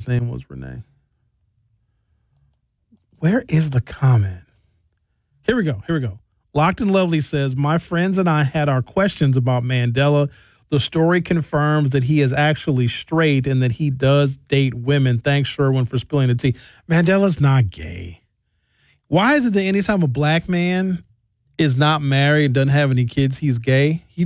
name was Renee. Where is the comment? Here we go. Locked and Lovely says, my friends and I had our questions about Mandela. The story confirms that he is actually straight and that he does date women. Thanks, Sherwin, for spilling the tea. Mandela's not gay. Why is it that anytime a black man is not married and doesn't have any kids, he's gay? You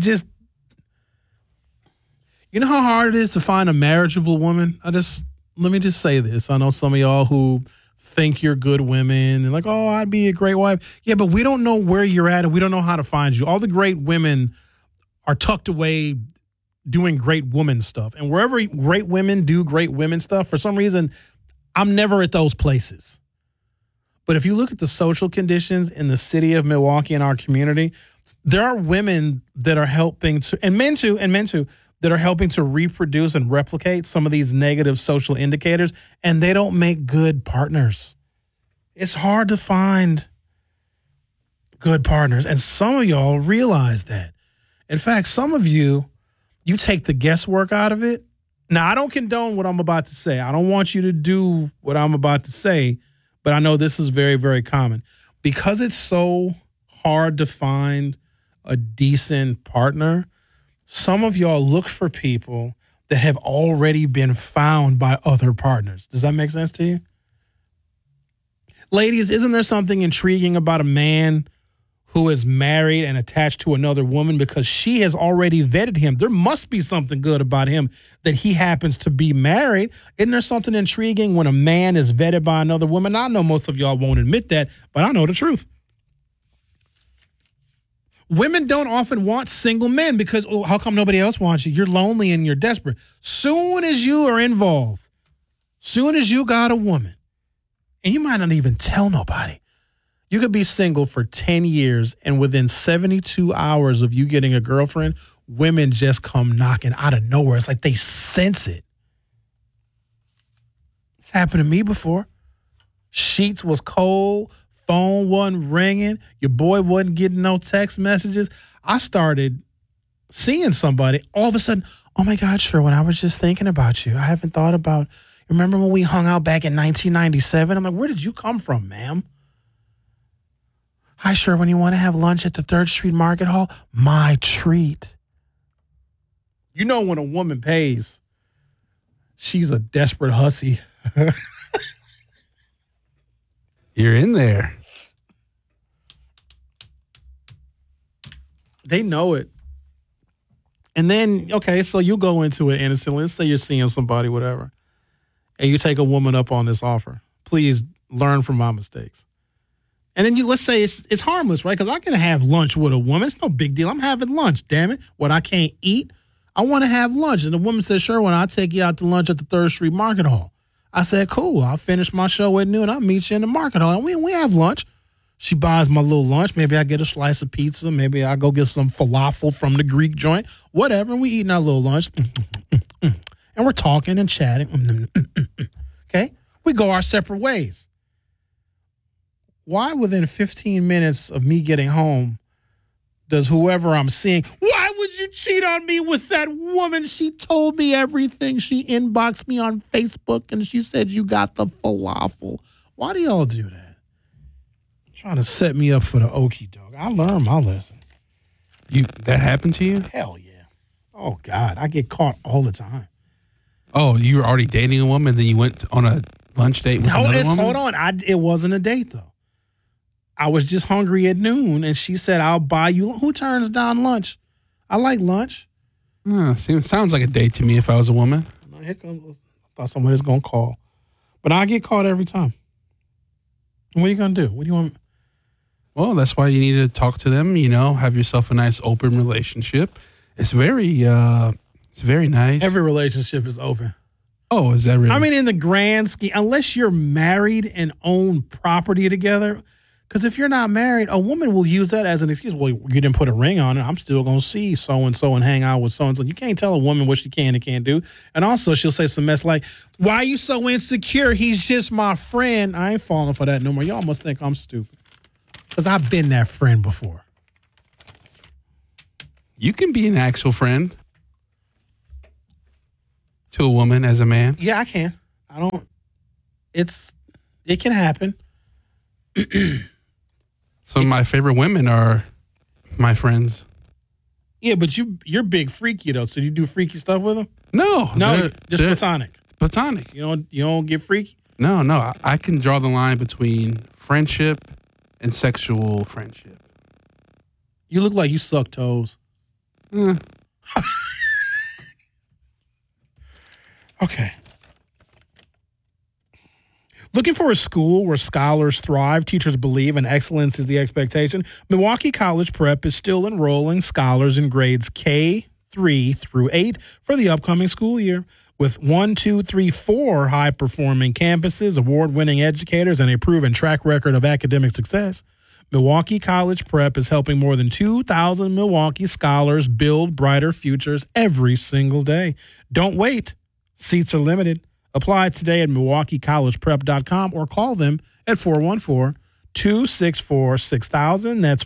know how hard it is to find a marriageable woman? Let me just say this. I know some of y'all who think you're good women and like, oh, I'd be a great wife. Yeah, but we don't know where you're at and we don't know how to find you. All the great women are tucked away doing great woman stuff. And wherever great women do great women stuff, for some reason, I'm never at those places. But if you look at the social conditions in the city of Milwaukee and our community, there are women that are helping to, and men too, that are helping to reproduce and replicate some of these negative social indicators, and they don't make good partners. It's hard to find good partners, and some of y'all realize that. In fact, some of you take the guesswork out of it. Now, I don't condone what I'm about to say. I don't want you to do what I'm about to say, but I know this is very, very common. Because it's so hard to find a decent partner, some of y'all look for people that have already been found by other partners. Does that make sense to you? Ladies, isn't there something intriguing about a man who is married and attached to another woman because she has already vetted him? There must be something good about him that he happens to be married. Isn't there something intriguing when a man is vetted by another woman? I know most of y'all won't admit that, but I know the truth. Women don't often want single men because, oh, how come nobody else wants you? You're lonely and you're desperate. Soon as you are involved, soon as you got a woman, and you might not even tell nobody, you could be single for 10 years, and within 72 hours of you getting a girlfriend, women just come knocking out of nowhere. It's like they sense it. It's happened to me before. Sheets was cold. Phone wasn't ringing. Your boy wasn't getting no text messages. I started seeing somebody. All of a sudden, oh, my God, Sherwin, I was just thinking about you. I haven't thought about, remember when we hung out back in 1997? I'm like, where did you come from, ma'am? Hi, Sherwin, you want to have lunch at the 3rd Street Market Hall? My treat. You know when a woman pays, she's a desperate hussy. You're in there. They know it. And then, okay, so you go into it innocently. Let's say you're seeing somebody, whatever, and you take a woman up on this offer. Please learn from my mistakes. And then let's say it's harmless, right? Because I can have lunch with a woman. It's no big deal. I'm having lunch, damn it. What I can't eat, I want to have lunch. And the woman says, sure, when I'll take you out to lunch at the 3rd Street Market Hall. I said, cool, I'll finish my show at noon. I'll meet you in the market hall. And we have lunch. She buys my little lunch. Maybe I get a slice of pizza. Maybe I go get some falafel from the Greek joint. Whatever. We eating our little lunch. And we're talking and chatting. Okay? We go our separate ways. Why within 15 minutes of me getting home does whoever I'm seeing, why would you cheat on me with that woman? She told me everything. She inboxed me on Facebook and she said you got the falafel. Why do y'all do that? Trying to set me up for the okie doke. I learned my lesson. That happened to you? Hell yeah. Oh, God. I get caught all the time. Oh, you were already dating a woman, then you went on a lunch date with another woman? Hold on. It wasn't a date, though. I was just hungry at noon, and she said, I'll buy you. Who turns down lunch? I like lunch. Sounds like a date to me if I was a woman. Here comes, I thought somebody was going to call. But I get caught every time. What are you going to do? What do you want? Well, that's why you need to talk to them, have yourself a nice open relationship. It's very nice. Every relationship is open. Oh, is that really? I mean, in the grand scheme, unless you're married and own property together. Because if you're not married, a woman will use that as an excuse. Well, you didn't put a ring on it. I'm still going to see so-and-so and hang out with so-and-so. You can't tell a woman what she can and can't do. And also, she'll say some mess like, why are you so insecure? He's just my friend. I ain't falling for that no more. Y'all must think I'm stupid. Because I've been that friend before. You can be an actual friend to a woman as a man. Yeah, I can. It can happen. Some of my favorite women are my friends. Yeah, but you're big freaky though. So you do freaky stuff with them? No, just platonic. Platonic. You don't get freaky? No. I can draw the line between friendship and sexual friendship. You look like you suck toes. Okay. Looking for a school where scholars thrive, teachers believe, and excellence is the expectation? Milwaukee College Prep is still enrolling scholars in grades K3 through 8 for the upcoming school year. With 1, 2, 3, 4 high-performing campuses, award-winning educators, and a proven track record of academic success, Milwaukee College Prep is helping more than 2,000 Milwaukee scholars build brighter futures every single day. Don't wait. Seats are limited. Apply today at MilwaukeeCollegePrep.com or call them at 414-264-6000. That's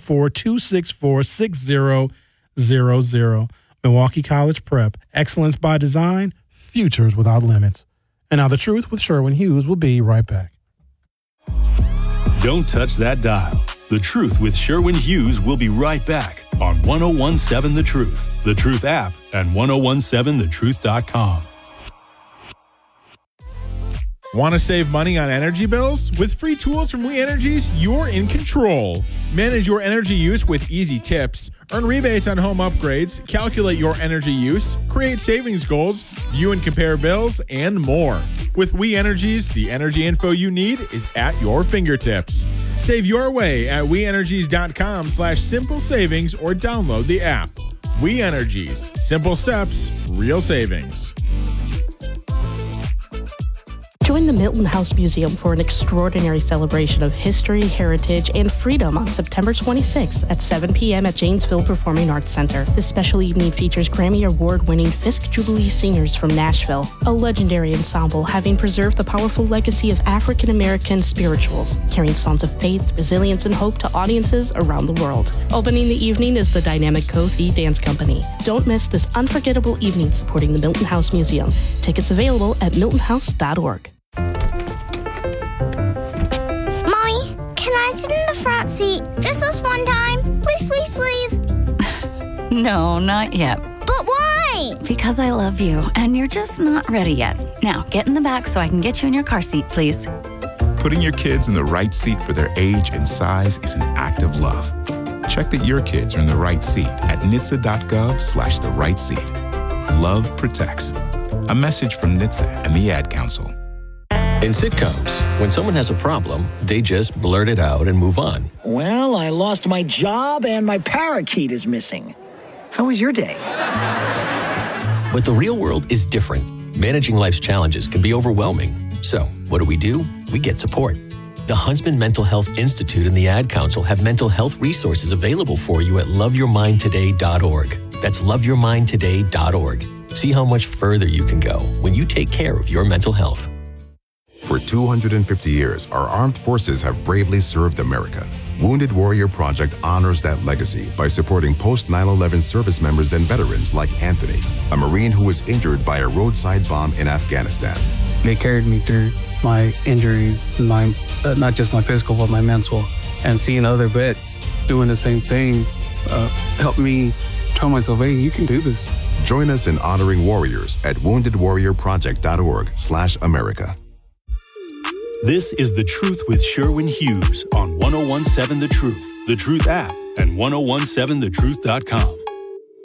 414-264-6000. Milwaukee College Prep. Excellence by design. Futures without limits. And now The Truth with Sherwin Hughes will be right back. Don't touch that dial. The Truth with Sherwin Hughes will be right back on 1017 The Truth, The Truth app, and 1017thetruth.com. Want to save money on energy bills? With free tools from We Energies, you're in control. Manage your energy use with easy tips. Earn rebates on home upgrades. Calculate your energy use. Create savings goals. View and compare bills, and more. With We Energies, the energy info you need is at your fingertips. Save your way at weenergies.com/simple savings or download the app. We Energies. Simple steps, real savings. Join the Milton House Museum for an extraordinary celebration of history, heritage, and freedom on September 26th at 7 p.m. at Janesville Performing Arts Center. This special evening features Grammy Award-winning Fisk Jubilee Singers from Nashville, a legendary ensemble having preserved the powerful legacy of African-American spirituals, carrying songs of faith, resilience, and hope to audiences around the world. Opening the evening is the dynamic Kofi Dance Company. Don't miss this unforgettable evening supporting the Milton House Museum. Tickets available at miltonhouse.org. Mommy, can I sit in the front seat just this one time? Please, please, please. No, not yet. But why? Because I love you, and you're just not ready yet. Now, get in the back so I can get you in your car seat, please. Putting your kids in the right seat for their age and size is an act of love. Check that your kids are in the right seat at NHTSA.gov/the right seat. Love protects. A message from NHTSA and the Ad Council. In sitcoms, when someone has a problem, they just blurt it out and move on. Well, I lost my job and my parakeet is missing. How was your day? But the real world is different. Managing life's challenges can be overwhelming. So, what do? We get support. The Huntsman Mental Health Institute and the Ad Council have mental health resources available for you at loveyourmindtoday.org. That's loveyourmindtoday.org. See how much further you can go when you take care of your mental health. For 250 years, our armed forces have bravely served America. Wounded Warrior Project honors that legacy by supporting post-9/11 service members and veterans like Anthony, a Marine who was injured by a roadside bomb in Afghanistan. They carried me through my injuries, not just my physical, but my mental. And seeing other vets doing the same thing helped me tell myself, hey, you can do this. Join us in honoring warriors at woundedwarriorproject.org/America. This is The Truth with Sherwin Hughes on 1017 The Truth, The Truth app, and 1017thetruth.com.